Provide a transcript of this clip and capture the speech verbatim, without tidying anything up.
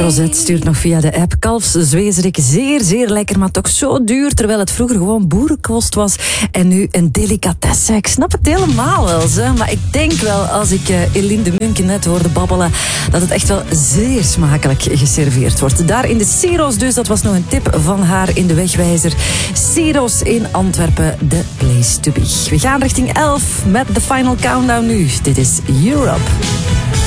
Rosette stuurt nog via de app kalfszwezerik. Zeer, zeer lekker, maar toch zo duur. Terwijl het vroeger gewoon boerenkost was. En nu een delicatesse. Ik snap het helemaal wel, zo. Maar ik denk wel, als ik uh, Eline de Munke net hoorde babbelen, dat het echt wel zeer smakelijk geserveerd wordt. Daar in de Ciro's dus, dat was nog een tip van haar in de wegwijzer. Ciro's in Antwerpen, the place to be. We gaan richting elf met de final countdown nu. Dit is Europe.